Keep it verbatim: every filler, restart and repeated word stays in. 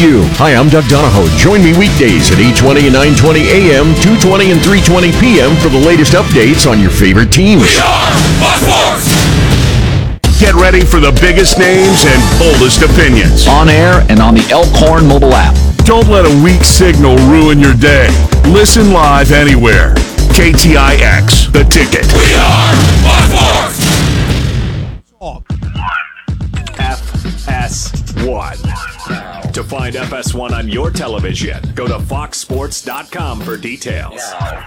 you. Hi, I'm Doug Donahoe. Join me weekdays at eight twenty and nine twenty a m, two twenty and three twenty p m for the latest updates on your favorite teams. We are Fox Sports! Get ready for the biggest names and boldest opinions. On air and on the Elkhorn mobile app. Don't let a weak signal ruin your day. Listen live anywhere. K T I X, The Ticket. We are Fox Sports! F S one. To find F S one on your television, go to fox sports dot com for details.